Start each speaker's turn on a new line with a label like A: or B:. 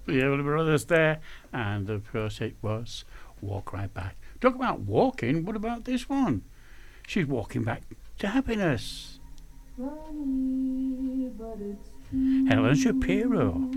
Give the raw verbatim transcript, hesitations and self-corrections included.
A: The elder brother's there, and of course it was Walk Right Back. Talk about walking, what about this one? She's walking back to happiness. Helen Shapiro.